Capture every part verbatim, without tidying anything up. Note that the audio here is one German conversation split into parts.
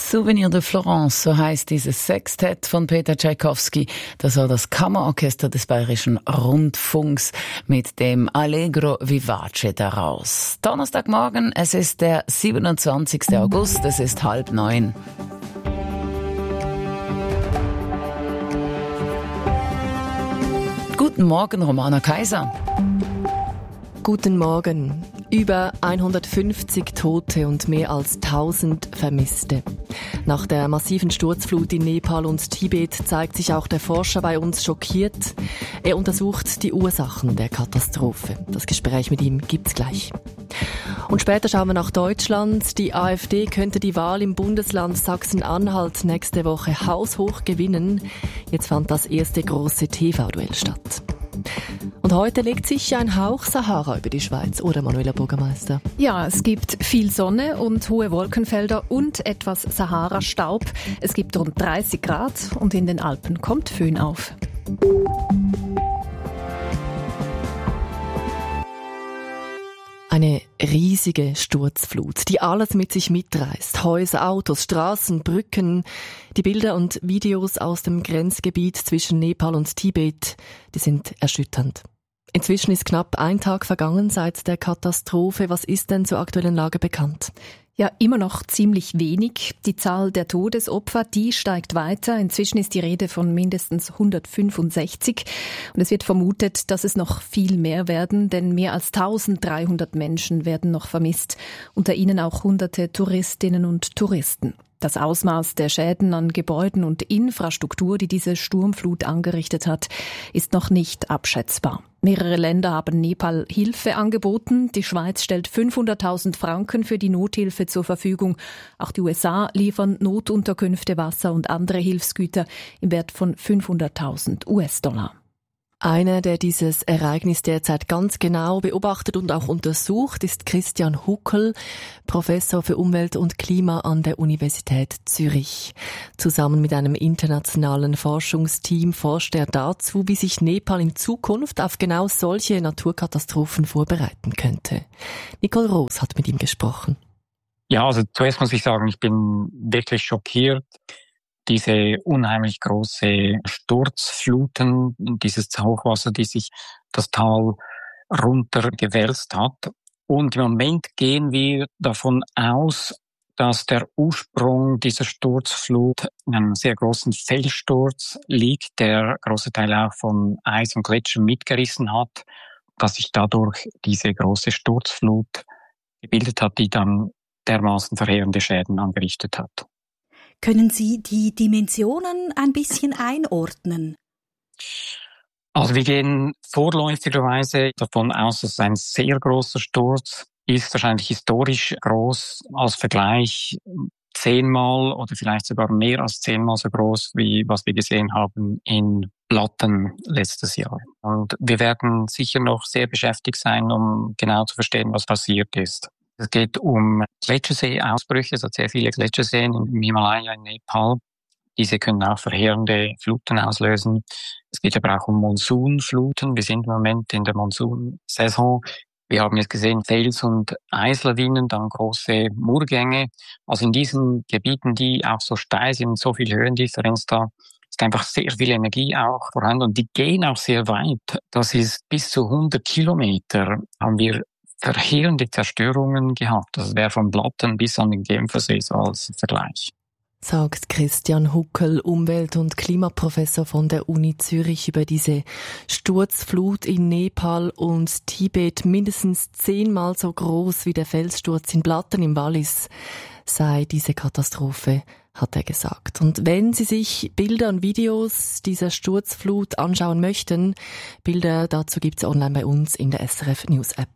Souvenir de Florence, so heißt dieses Sextett von Peter Tschaikowski. Das war das Kammerorchester des Bayerischen Rundfunks mit dem Allegro Vivace daraus. Donnerstagmorgen, es ist der siebenundzwanzigster August, es ist halb neun. Guten Morgen, Romana Kaiser. Guten Morgen. Über hundertfünfzig Tote und mehr als tausend Vermisste. Nach der massiven Sturzflut in Nepal und Tibet zeigt sich auch der Forscher bei uns schockiert. Er untersucht die Ursachen der Katastrophe. Das Gespräch mit ihm gibt's gleich. Und später schauen wir nach Deutschland. Die AfD könnte die Wahl im Bundesland Sachsen-Anhalt nächste Woche haushoch gewinnen. Jetzt fand das erste große T V-Duell statt. Und heute legt sich ein Hauch Sahara über die Schweiz, oder Manuela Bürgermeister? Ja, es gibt viel Sonne und hohe Wolkenfelder und etwas Sahara-Staub. Es gibt rund dreißig Grad und in den Alpen kommt Föhn auf. Eine riesige Sturzflut, die alles mit sich mitreißt. Häuser, Autos, Straßen, Brücken. Die Bilder und Videos aus dem Grenzgebiet zwischen Nepal und Tibet, die sind erschütternd. Inzwischen ist knapp ein Tag vergangen seit der Katastrophe. Was ist denn zur aktuellen Lage bekannt? Ja, immer noch ziemlich wenig. Die Zahl der Todesopfer, die steigt weiter. Inzwischen ist die Rede von mindestens hundertfünfundsechzig. Und es wird vermutet, dass es noch viel mehr werden, denn mehr als eintausenddreihundert Menschen werden noch vermisst. Unter ihnen auch hunderte Touristinnen und Touristen. Das Ausmaß der Schäden an Gebäuden und Infrastruktur, die diese Sturmflut angerichtet hat, ist noch nicht abschätzbar. Mehrere Länder haben Nepal Hilfe angeboten. Die Schweiz stellt fünfhunderttausend Franken für die Nothilfe zur Verfügung. Auch die U S A liefern Notunterkünfte, Wasser und andere Hilfsgüter im Wert von fünfhunderttausend U S-Dollar. Einer, der dieses Ereignis derzeit ganz genau beobachtet und auch untersucht, ist Christian Huckel, Professor für Umwelt und Klima an der Universität Zürich. Zusammen mit einem internationalen Forschungsteam forscht er dazu, wie sich Nepal in Zukunft auf genau solche Naturkatastrophen vorbereiten könnte. Nicole Roos hat mit ihm gesprochen. Ja, also zuerst muss ich sagen, ich bin wirklich schockiert. Diese unheimlich große Sturzfluten, dieses Hochwasser, die sich das Tal runtergewälzt hat. Und im Moment gehen wir davon aus, dass der Ursprung dieser Sturzflut in einem sehr großen Felssturz liegt, der große Teile auch von Eis und Gletschern mitgerissen hat, dass sich dadurch diese große Sturzflut gebildet hat, die dann dermaßen verheerende Schäden angerichtet hat. Können Sie die Dimensionen ein bisschen einordnen? Also wir gehen vorläufigerweise davon aus, dass es ein sehr großer Sturz ist, wahrscheinlich historisch groß, als Vergleich zehnmal oder vielleicht sogar mehr als zehnmal so groß, wie was wir gesehen haben in Blatten letztes Jahr. Und wir werden sicher noch sehr beschäftigt sein, um genau zu verstehen, was passiert ist. Es geht um Gletschersee-Ausbrüche, es hat sehr viele Gletscherseen im Himalaya, in Nepal. Diese können auch verheerende Fluten auslösen. Es geht aber auch um Monsunfluten. Wir sind im Moment in der Monsunsaison. Wir haben jetzt gesehen Fels- und Eislawinen, dann große Murgänge. Also in diesen Gebieten, die auch so steil sind, so viel Höhendifferenz da, ist einfach sehr viel Energie auch vorhanden. Und die gehen auch sehr weit. Das ist bis zu hundert Kilometer haben wir verheerende Zerstörungen gehabt. Das wäre von Blatten bis an den Genfersee so als Vergleich. Sagt Christian Huckel, Umwelt- und Klimaprofessor von der Uni Zürich, über diese Sturzflut in Nepal und Tibet. Mindestens zehnmal so groß wie der Felssturz in Blatten im Wallis sei diese Katastrophe, hat er gesagt. Und wenn Sie sich Bilder und Videos dieser Sturzflut anschauen möchten, Bilder dazu gibt's online bei uns in der S R F News App.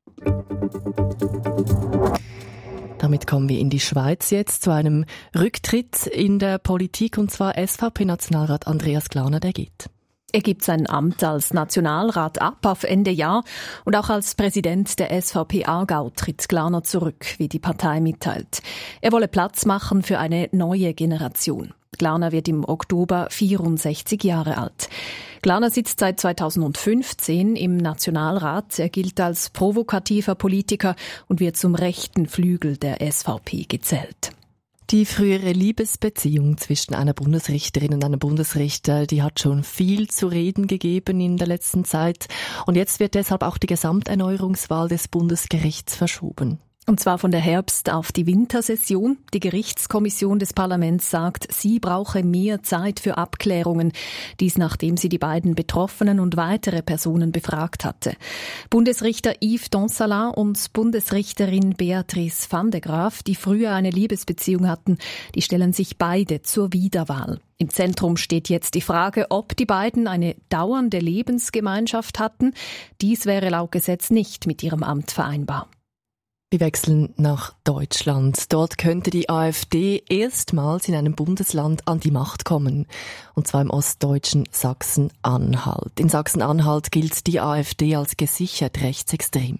Damit kommen wir in die Schweiz jetzt zu einem Rücktritt in der Politik, und zwar S V P-Nationalrat Andreas Glarner, der geht. Er gibt sein Amt als Nationalrat ab auf Ende Jahr und auch als Präsident der S V P Aargau tritt Glarner zurück, wie die Partei mitteilt. Er wolle Platz machen für eine neue Generation. Glarner wird im Oktober vierundsechzig Jahre alt. Glarner sitzt seit zweitausendfünfzehn im Nationalrat. Er gilt als provokativer Politiker und wird zum rechten Flügel der S V P gezählt. Die frühere Liebesbeziehung zwischen einer Bundesrichterin und einem Bundesrichter, die hat schon viel zu reden gegeben in der letzten Zeit. Und jetzt wird deshalb auch die Gesamterneuerungswahl des Bundesgerichts verschoben. Und zwar von der Herbst- auf die Wintersession. Die Gerichtskommission des Parlaments sagt, sie brauche mehr Zeit für Abklärungen. Dies nachdem sie die beiden Betroffenen und weitere Personen befragt hatte. Bundesrichter Yves Donsalin und Bundesrichterin Beatrice van de Graaf, die früher eine Liebesbeziehung hatten, die stellen sich beide zur Wiederwahl. Im Zentrum steht jetzt die Frage, ob die beiden eine dauernde Lebensgemeinschaft hatten. Dies wäre laut Gesetz nicht mit ihrem Amt vereinbar. Wir wechseln nach Deutschland. Dort könnte die AfD erstmals in einem Bundesland an die Macht kommen. Und zwar im ostdeutschen Sachsen-Anhalt. In Sachsen-Anhalt gilt die AfD als gesichert rechtsextrem.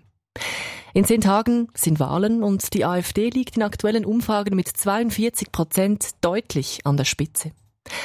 In zehn Tagen sind Wahlen und die AfD liegt in aktuellen Umfragen mit zweiundvierzig Prozent deutlich an der Spitze.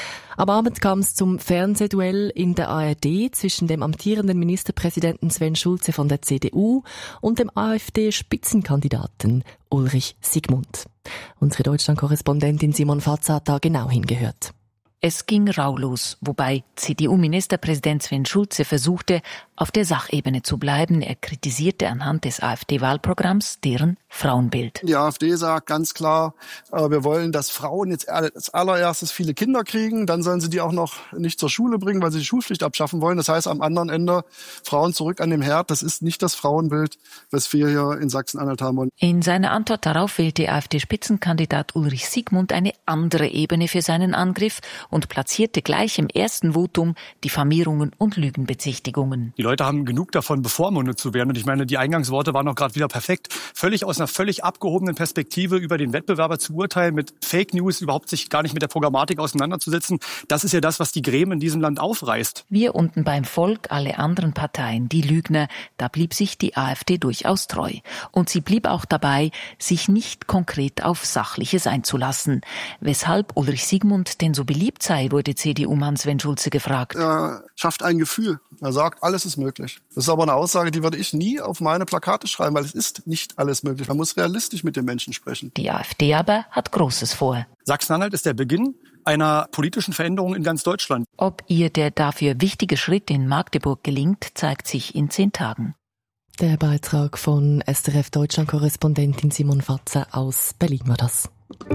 Am Abend kam es zum Fernsehduell in der A R D zwischen dem amtierenden Ministerpräsidenten Sven Schulze von der C D U und dem AfD-Spitzenkandidaten Ulrich Siegmund. Unsere Deutschland-Korrespondentin Simon Fatzer hat da genau hingehört. Es ging rau los, wobei C D U-Ministerpräsident Sven Schulze versuchte, auf der Sachebene zu bleiben. Er kritisierte anhand des AfD-Wahlprogramms deren Frauenbild. Die AfD sagt ganz klar, äh, wir wollen, dass Frauen jetzt als allererstes viele Kinder kriegen. Dann sollen sie die auch noch nicht zur Schule bringen, weil sie die Schulpflicht abschaffen wollen. Das heißt, am anderen Ende Frauen zurück an dem Herd. Das ist nicht das Frauenbild, was wir hier in Sachsen-Anhalt haben. In seiner Antwort darauf wählte AfD-Spitzenkandidat Ulrich Siegmund eine andere Ebene für seinen Angriff und platzierte gleich im ersten Votum Diffamierungen und Lügenbezichtigungen. Die Leute haben genug davon, bevormundet zu werden. Und ich meine, die Eingangsworte waren auch gerade wieder perfekt. Völlig aus einer völlig abgehobenen Perspektive über den Wettbewerber zu urteilen, mit Fake News überhaupt sich gar nicht mit der Programmatik auseinanderzusetzen. Das ist ja das, was die Gräben in diesem Land aufreißt. Wir unten beim Volk, alle anderen Parteien, die Lügner, da blieb sich die AfD durchaus treu. Und sie blieb auch dabei, sich nicht konkret auf Sachliches einzulassen. Weshalb Ulrich Siegmund denn so beliebt sei, wurde C D U-Mann Sven Schulze gefragt. Er schafft ein Gefühl. Er sagt, alles ist möglich. Das ist aber eine Aussage, die würde ich nie auf meine Plakate schreiben, weil es ist nicht alles möglich. Man muss realistisch mit den Menschen sprechen. Die AfD aber hat Großes vor. Sachsen-Anhalt ist der Beginn einer politischen Veränderung in ganz Deutschland. Ob ihr der dafür wichtige Schritt in Magdeburg gelingt, zeigt sich in zehn Tagen. Der Beitrag von S R F-Deutschland-Korrespondentin Simon Fatzer aus Berlin war das.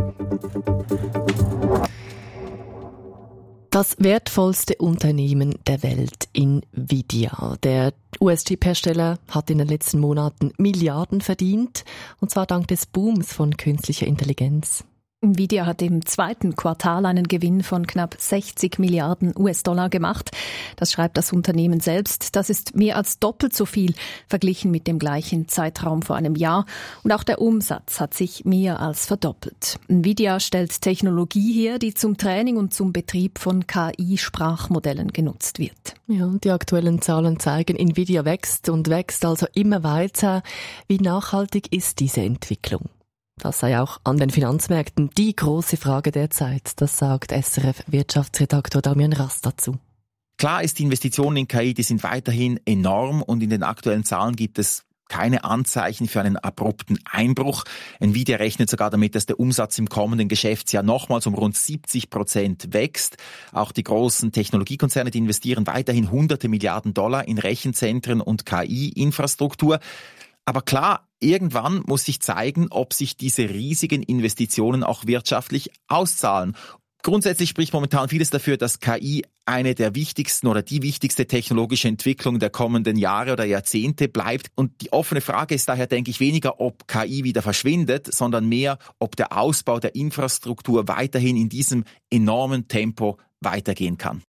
Das wertvollste Unternehmen der Welt, Nvidia. Der U S-Chip-Hersteller hat in den letzten Monaten Milliarden verdient, und zwar dank des Booms von künstlicher Intelligenz. Nvidia hat im zweiten Quartal einen Gewinn von knapp sechzig Milliarden U S-Dollar gemacht. Das schreibt das Unternehmen selbst. Das ist mehr als doppelt so viel verglichen mit dem gleichen Zeitraum vor einem Jahr. Und auch der Umsatz hat sich mehr als verdoppelt. Nvidia stellt Technologie her, die zum Training und zum Betrieb von K I-Sprachmodellen genutzt wird. Ja, die aktuellen Zahlen zeigen, Nvidia wächst und wächst also immer weiter. Wie nachhaltig ist diese Entwicklung? Das sei auch an den Finanzmärkten die große Frage der Zeit. Das sagt S R F-Wirtschaftsredaktor Damian Rast dazu. Klar ist, die Investitionen in K I, die sind weiterhin enorm und in den aktuellen Zahlen gibt es keine Anzeichen für einen abrupten Einbruch. Nvidia rechnet sogar damit, dass der Umsatz im kommenden Geschäftsjahr nochmals um rund siebzig Prozent wächst. Auch die großen Technologiekonzerne, die investieren weiterhin hunderte Milliarden Dollar in Rechenzentren und K I-Infrastruktur. Aber klar, irgendwann muss sich zeigen, ob sich diese riesigen Investitionen auch wirtschaftlich auszahlen. Grundsätzlich spricht momentan vieles dafür, dass K I eine der wichtigsten oder die wichtigste technologische Entwicklung der kommenden Jahre oder Jahrzehnte bleibt. Und die offene Frage ist daher, denke ich, weniger, ob K I wieder verschwindet, sondern mehr, ob der Ausbau der Infrastruktur weiterhin in diesem enormen Tempo weitergehen kann.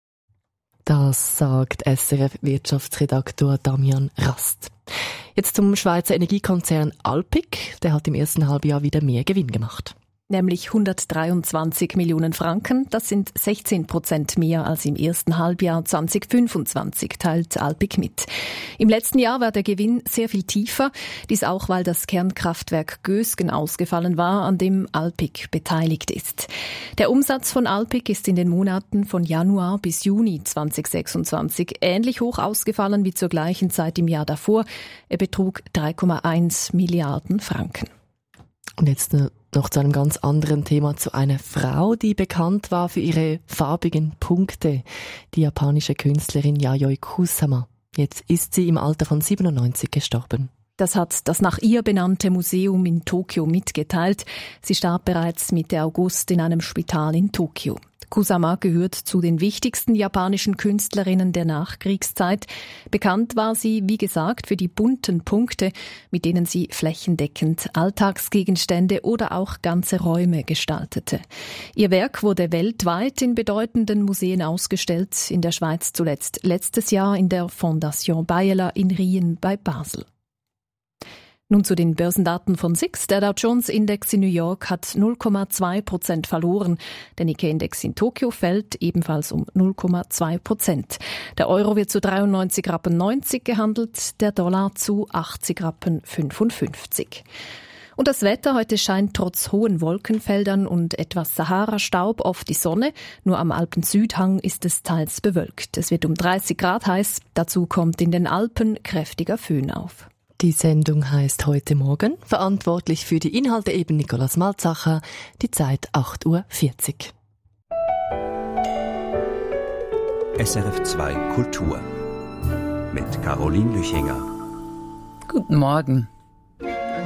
Das sagt S R F-Wirtschaftsredaktor Damian Rast. Jetzt zum Schweizer Energiekonzern Alpiq. Der hat im ersten Halbjahr wieder mehr Gewinn gemacht. Nämlich hundertdreiundzwanzig Millionen Franken. Das sind sechzehn Prozent mehr als im ersten Halbjahr zwanzig fünfundzwanzig, teilt Alpiq mit. Im letzten Jahr war der Gewinn sehr viel tiefer. Dies auch, weil das Kernkraftwerk Gösgen ausgefallen war, an dem Alpiq beteiligt ist. Der Umsatz von Alpiq ist in den Monaten von Januar bis Juni zwanzig sechsundzwanzig ähnlich hoch ausgefallen wie zur gleichen Zeit im Jahr davor. Er betrug drei Komma eins Milliarden Franken. Und jetzt noch zu einem ganz anderen Thema, zu einer Frau, die bekannt war für ihre farbigen Punkte, die japanische Künstlerin Yayoi Kusama. Jetzt ist sie im Alter von siebenundneunzig gestorben. Das hat das nach ihr benannte Museum in Tokio mitgeteilt. Sie starb bereits Mitte August in einem Spital in Tokio. Kusama gehört zu den wichtigsten japanischen Künstlerinnen der Nachkriegszeit. Bekannt war sie, wie gesagt, für die bunten Punkte, mit denen sie flächendeckend Alltagsgegenstände oder auch ganze Räume gestaltete. Ihr Werk wurde weltweit in bedeutenden Museen ausgestellt, in der Schweiz zuletzt letztes Jahr in der Fondation Bayerler in Rien bei Basel. Nun zu den Börsendaten von S I X. Der Dow Jones Index in New York hat null Komma zwei Prozent verloren. Der Nikkei-Index in Tokio fällt ebenfalls um null Komma zwei Prozent. Der Euro wird zu dreiundneunzig Rappen neunzig gehandelt, der Dollar zu achtzig Rappen fünfundfünfzig. Und das Wetter, heute scheint trotz hohen Wolkenfeldern und etwas Sahara-Staub oft die Sonne. Nur am Alpensüdhang ist es teils bewölkt. Es wird um dreißig Grad heiß. Dazu kommt in den Alpen kräftiger Föhn auf. Die Sendung heißt Heute Morgen. Verantwortlich für die Inhalte eben Nikolaus Malzacher. Die Zeit acht Uhr vierzig. S R F zwei Kultur mit Caroline Lüchinger. Guten Morgen.